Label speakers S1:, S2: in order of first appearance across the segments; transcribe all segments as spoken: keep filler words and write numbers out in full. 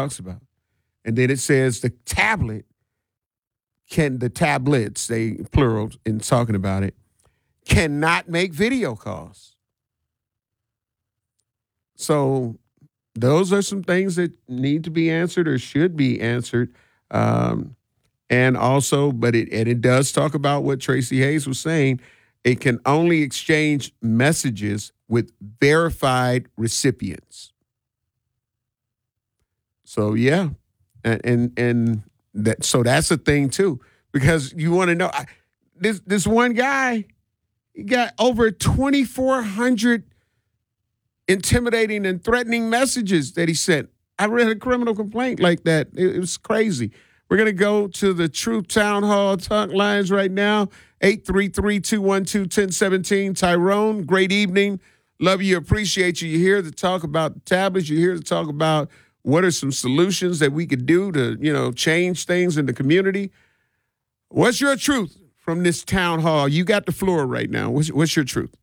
S1: talks about. And then it says the tablet can, the tablets, they plural in talking about it, cannot make video calls. So those are some things that need to be answered or should be answered. Um, and also, but it and it does talk about what Tracy Hayes was saying. It can only exchange messages with verified recipients. So yeah, and and, and that so that's a thing too, because you want to know I, this this one guy, he got over twenty-four hundred intimidating and threatening messages that he sent. I read a criminal complaint like that. It, it was crazy. We're going to go to the Truth Town Hall talk lines right now. eight three three, two one two, one zero one seven. Tyrone, great evening. Love you. Appreciate you. You're here to talk about the tablets. You're here to talk about what are some solutions that we could do to, you know, change things in the community. What's your truth from this town hall? You got the floor right now. What's, what's your truth?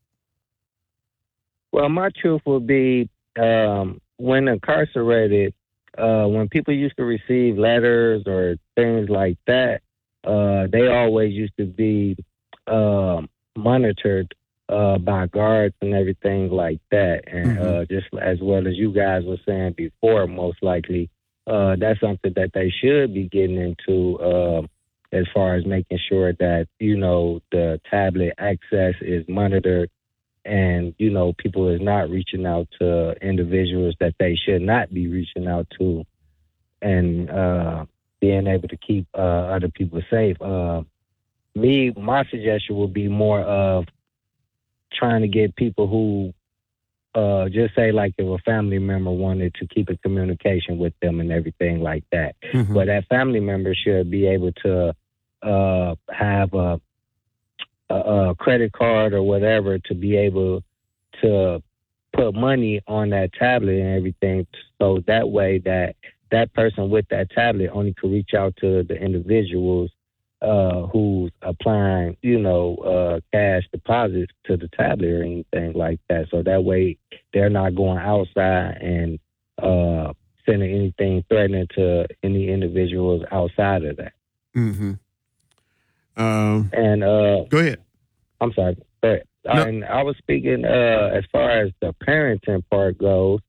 S2: Well, my truth would be um, when incarcerated, uh, when people used to receive letters or things like that, uh, they always used to be uh, monitored uh, by guards and everything like that. And
S1: mm-hmm.
S2: uh, just as well as you guys were saying before, most likely, uh, that's something that they should be getting into uh, as far as making sure that, you know, the tablet access is monitored. And, you know, people is not reaching out to individuals that they should not be reaching out to, and uh, being able to keep uh, other people safe. Uh, me, my suggestion would be more of trying to get people who, uh, just say like if a family member wanted to keep in communication with them and everything like that.
S1: Mm-hmm.
S2: But that family member should be able to uh, have a A, a credit card or whatever to be able to put money on that tablet and everything, so that way that that person with that tablet only could reach out to the individuals uh, who's applying, you know, uh, cash deposits to the tablet or anything like that. So that way they're not going outside and uh, sending anything threatening to any individuals outside of that.
S1: Mm-hmm. Um,
S2: and uh,
S1: go ahead.
S2: I'm sorry. But,
S1: no.
S2: And I was speaking uh, as far as the parenting part goes.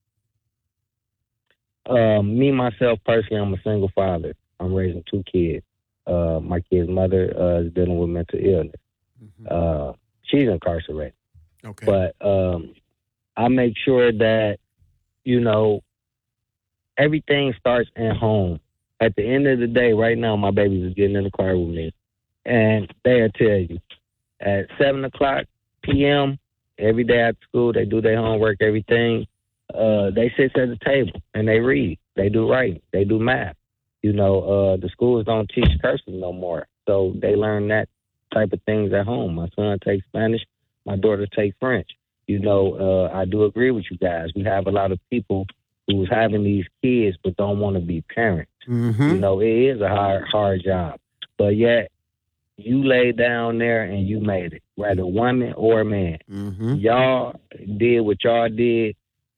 S2: Um, me, myself, personally, I'm a single father. I'm raising two kids. Uh, my kid's mother uh, is dealing with mental illness. Mm-hmm. Uh, she's incarcerated.
S1: Okay.
S2: But um, I make sure that, you know, everything starts at home. At the end of the day, right now, my babies is getting in the car with me. And they'll tell you, at seven o'clock p.m., every day after school, they do their homework, everything. Uh, they sit at the table and they read. They do writing. They do math. You know, uh, the schools don't teach cursive no more. So they learn that type of things at home. My son takes Spanish. My daughter takes French. You know, uh, I do agree with you guys. We have a lot of people who's having these kids but don't want to be parents.
S1: Mm-hmm.
S2: You know, it is a hard, hard job. But yet, you laid down there and you made it, whether woman or man.
S1: Mm-hmm.
S2: Y'all did what y'all did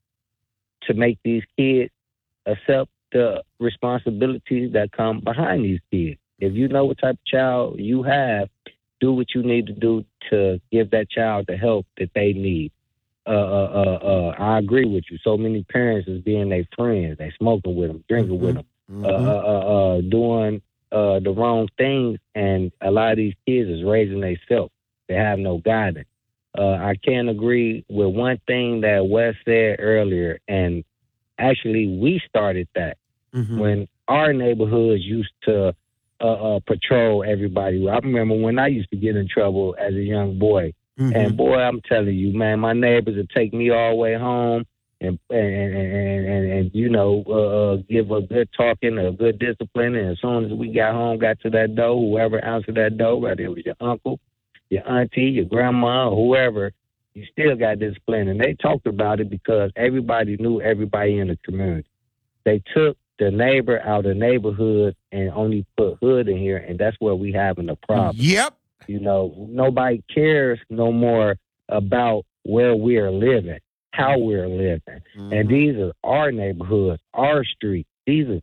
S2: to make these kids accept the responsibilities that come behind these kids. If you know what type of child you have, do what you need to do to give that child the help that they need. Uh, uh, uh, uh, I agree with you. So many parents is being their friends. They smoking with them, drinking
S1: mm-hmm.
S2: with them,
S1: mm-hmm.
S2: uh, uh, uh, uh, doing uh, the wrong things. And a lot of these kids is raising themselves. They have no guidance. Uh, I can't agree with one thing that Wes said earlier. And actually, we started that
S1: mm-hmm.
S2: when our neighborhoods used to uh, uh, patrol everybody. I remember when I used to get in trouble as a young boy.
S1: Mm-hmm.
S2: And boy, I'm telling you, man, my neighbors would take me all the way home and and and, and, and you know, uh, give a good talking, a good discipline. And as soon as we got home, got to that door, whoever answered that door, whether it was your uncle, your auntie, your grandma, or whoever, you still got discipline. And they talked about it because everybody knew everybody in the community. They took the neighbor out of the neighborhood and only put hood in here, and that's where we having a problem.
S1: Yep.
S2: You know, nobody cares no more about where we're living, how we're living. Mm-hmm. And these are our neighborhoods, our streets. These are